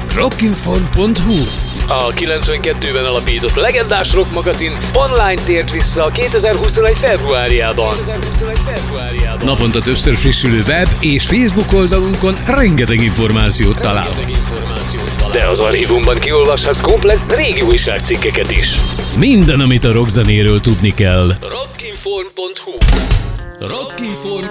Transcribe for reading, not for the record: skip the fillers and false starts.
csak rockinform.hu. A 92-ben alapított legendás rock magazin online tért vissza a 2021. februárjában. Naponta többször frissülő web és Facebook oldalunkon rengeteg információt találhatsz. De az archívumban kiolvashatsz komplett régi újságcikkeket is. Minden, amit a rockzenéről tudni kell. rockinform.hu Rockinform.